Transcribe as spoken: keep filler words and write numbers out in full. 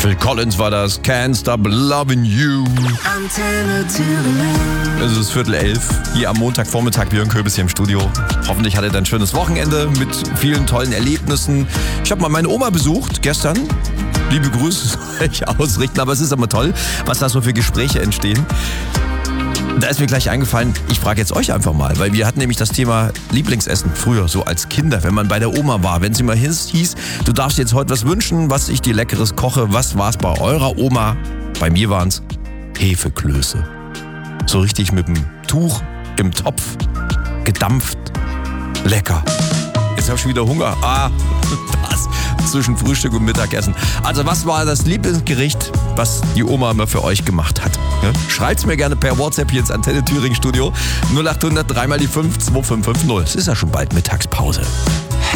Phil Collins war das. Can't Stop Loving You. Antenne Thüringen. Es ist Viertel elf. Hier am Montagvormittag Björn Köbis hier im Studio. Hoffentlich hattet ihr ein schönes Wochenende mit vielen tollen Erlebnissen. Ich habe mal meine Oma besucht gestern. Liebe Grüße soll ich ausrichten, aber es ist immer toll, was da so für Gespräche entstehen. Da ist mir gleich eingefallen, ich frage jetzt euch einfach mal, weil wir hatten nämlich das Thema Lieblingsessen früher, so als Kinder, wenn man bei der Oma war. Wenn sie mal hieß, du darfst jetzt heute was wünschen, was ich dir Leckeres koche. Was war es bei eurer Oma? Bei mir waren es Hefeklöße. So richtig mit dem Tuch im Topf, gedampft, lecker. Jetzt habe ich wieder Hunger. Ah, das zwischen Frühstück und Mittagessen. Also was war das Lieblingsgericht, was die Oma immer für euch gemacht hat? Ja? Schreibt's mir gerne per WhatsApp hier ins Antenne Thüringen Studio null acht hundert drei mal die fünf zwei fünf fünf null. Es ist ja schon bald Mittagspause.